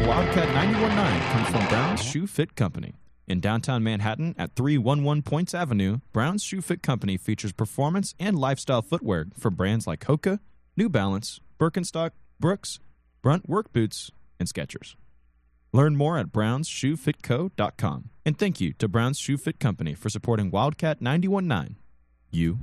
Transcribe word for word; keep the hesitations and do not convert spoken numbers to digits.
Wildcat ninety-one point nine comes from Brown's Shoe Fit Company. In downtown Manhattan at three eleven Points Avenue, Brown's Shoe Fit Company features performance and lifestyle footwear for brands like Hoka, New Balance, Birkenstock, Brooks, Brunt Work Boots, and Skechers. Learn more at browns shoe fit co dot com. And thank you to Brown's Shoe Fit Company for supporting Wildcat ninety-one point nine. You